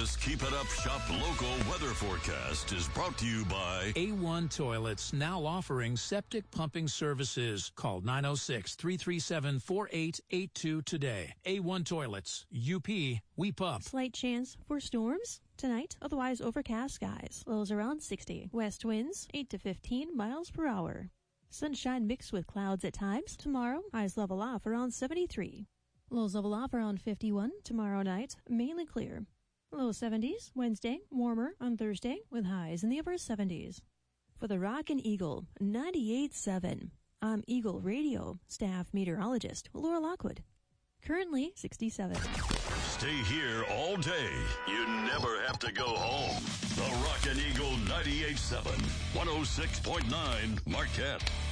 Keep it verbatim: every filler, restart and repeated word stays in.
This Keep It Up Shop Local weather forecast is brought to you by A one Toilets, now offering septic pumping services. Call nine oh six, three three seven, four eight eight two today. A one Toilets. U P, we pump. Slight chance for storms tonight, otherwise overcast skies. Lows around sixty. West winds eight to fifteen miles per hour. Sunshine mixed with clouds at times. Tomorrow, highs level off around seventy-three. Lows level off around fifty-one. Tomorrow night, mainly clear. Low seventies. Wednesday, warmer on Thursday with highs in the upper seventies. For the Rockin' Eagle, ninety-eight point seven. I'm Eagle Radio staff meteorologist Laura Lockwood. Currently sixty-seven. Stay here all day. You never have to go home. The Rockin' Eagle ninety-eight point seven, one oh six point nine Marquette.